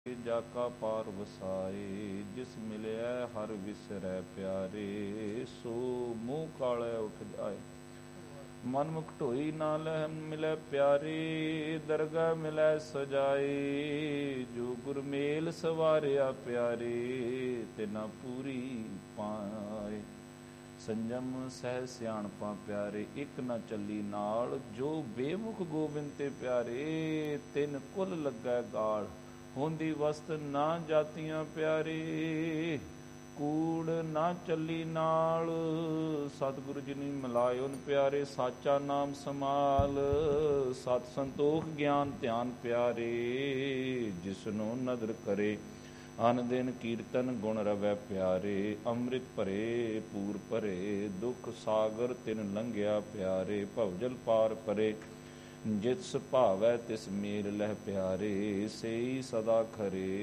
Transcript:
ਜਾ ਕਾ ਪਾਰ ਵਸਾਏ, ਜਿਸ ਮਿਲਿਆ ਹਰ ਵਿਸਰੈ ਪਿਆਰੇ, ਸੋ ਮੂੰਹ ਕਾਲੇ ਉਠ ਜਾਏ। ਮਨ ਮੁਖ ਢੋਈ ਨਾ ਲਹਿ ਮਿਲੈ ਪਿਆਰੇ, ਦਰਗਾਹ ਮਿਲੈ ਸਜਾਏ। ਜੋ ਗੁਰ ਮੇਲ ਸਵਾਰਿਆ ਪਿਆਰੇ, ਤਿਨਾ ਪੂਰੀ ਪਾਏ। ਸੰਜਮ ਸਹਿ ਸਿਆਣਪਾਂ ਪਿਆਰੇ, ਇੱਕ ਨਾ ਚੱਲੀ ਨਾਲ। ਜੋ ਬੇਮੁਖ ਗੋਬਿੰਦ ਤੇ ਪਿਆਰੇ, ਤਿਨ ਕੁਲ ਲੱਗੈ ਗਾਲ। ਹੁੰਦੀ ਵਸਤ ਨਾ ਜਾਤੀਆਂ ਪਿਆਰੇ, ਕੂੜ ਨਾ ਚੱਲੀ ਨਾਲ। ਸਤਿਗੁਰੂ ਜੀ ਨੂੰ ਮਿਲਾਇਓ ਪਿਆਰੇ, ਸਾਚਾ ਨਾਮ ਸਮਾਲ। ਸਤ ਸੰਤੋਖ ਗਿਆਨ ਧਿਆਨ ਪਿਆਰੇ, ਜਿਸਨੂੰ ਨਦਰ ਕਰੇ। ਅਨ ਦਿਨ ਕੀਰਤਨ ਗੁਣ ਰਵੈ ਪਿਆਰੇ, ਅੰਮ੍ਰਿਤ ਭਰੇ ਪੂਰ ਭਰੇ। ਦੁਖ ਸਾਗਰ ਤਿਨ ਲੰਘਿਆ ਪਿਆਰੇ, ਭਵਜਲ ਪਾਰ ਪਰੇ। ਜਿਸ ਭਾਵੈ ਤਿਸ ਮੇਲ ਲਹਿ ਪਿਆਰੇ, ਸੇਈ ਸਦਾ ਖਰੇ।